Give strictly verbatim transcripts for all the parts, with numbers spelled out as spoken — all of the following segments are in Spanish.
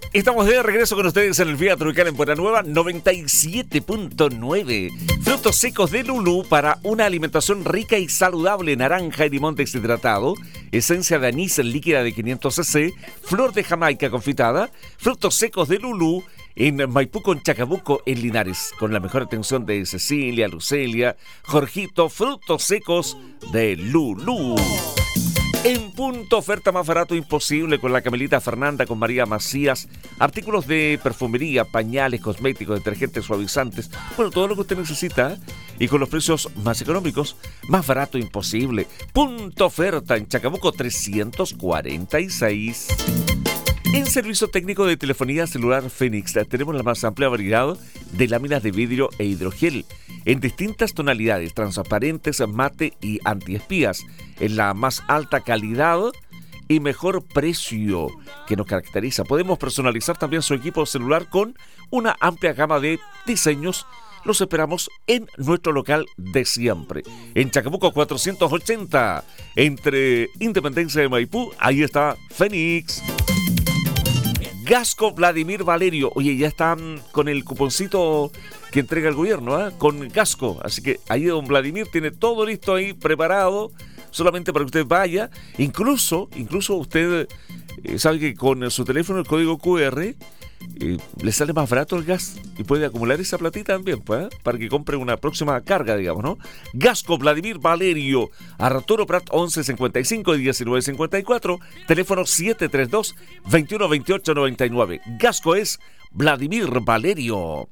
Estamos de regreso con ustedes en el Vía Tropical en Puerta Nueva noventa y siete punto nueve. Frutos secos de Lulú para una alimentación rica y saludable. Naranja y limón deshidratado, esencia de anís líquida de quinientos centilitros, flor de Jamaica confitada. Frutos secos de Lulú en Maipú con Chacabuco en Linares, con la mejor atención de Cecilia, Lucelia, Jorgito. Frutos secos de Lulú. En punto, oferta más barato imposible con la Camelita Fernanda, con María Macías. Artículos de perfumería, pañales, cosméticos, detergentes, suavizantes. Bueno, todo lo que usted necesita. Y con los precios más económicos, más barato imposible. Punto oferta en Chacabuco trescientos cuarenta y seis. En servicio técnico de telefonía celular Fénix tenemos la más amplia variedad de láminas de vidrio e hidrogel en distintas tonalidades, transparentes, mate y antiespías, en la más alta calidad y mejor precio que nos caracteriza. Podemos personalizar también su equipo celular con una amplia gama de diseños. Los esperamos en nuestro local de siempre, en Chacabuco cuatrocientos ochenta, entre Independencia de Maipú. Ahí está Fénix. Gasco Vladimir Valerio. Oye, ya están con el cuponcito que entrega el gobierno, ¿eh? Con Gasco. Así que ahí don Vladimir tiene todo listo ahí, preparado, solamente para que usted vaya. Incluso, incluso usted eh, sabe que con su teléfono, el código Q R, eh, le sale más barato el gas y puede acumular esa platita también, pues, ¿eh? Para que compre una próxima carga, digamos, ¿no? Gasco Vladimir Valerio, Arturo Prat once cincuenta y cinco y diecinueve cincuenta y cuatro, teléfono siete tres dos, veintiuno veintiocho noventa y nueve. Gasco es Vladimir Valerio.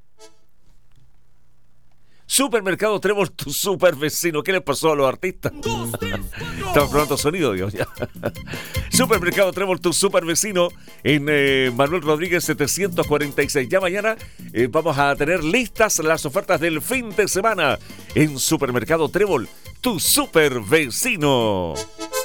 Supermercado Trébol, tu super vecino. ¿Qué les pasó a los artistas? Estamos probando sonido, Dios, ya. Supermercado Trébol, tu super vecino, en eh, Manuel Rodríguez setecientos cuarenta y seis. Ya mañana eh, vamos a tener listas las ofertas del fin de semana en Supermercado Trébol, tu super vecino.